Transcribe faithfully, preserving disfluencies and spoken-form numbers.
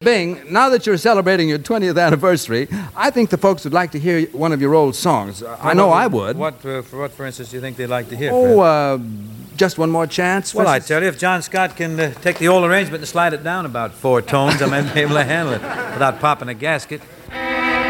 Bing, now that you're celebrating your twentieth anniversary, I think the folks would like to hear one of your old songs. Uh, I know what, I would. What, uh, for what, for instance, do you think they'd like to hear? Oh, uh, just one more chance? Well, I tell you, if John Scott can uh, take the old arrangement and slide it down about four tones, I might be able to handle it without popping a gasket.